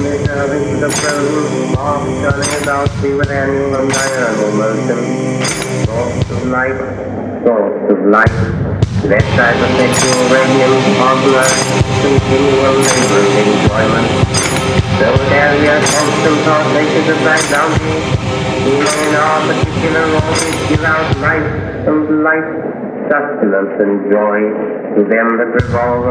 into the present, off turning about me with annual and diurnal motion. Source of light, source of light. Left side of sexual radiance, popular, continual labor and enjoyment. Those areas, constant translations of thy bounty, healing in our particular always give out life and light, sustenance and joy to them that revolve